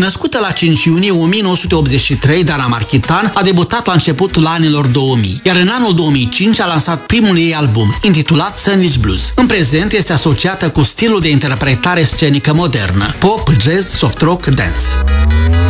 Născută la 5 iunie 1983, Dana Marchitan a debutat la începutul anilor 2000, iar în anul 2005 a lansat primul ei album, intitulat Sandwich Blues. În prezent este asociată cu stilul de interpretare scenică modernă, pop, jazz, soft rock, dance.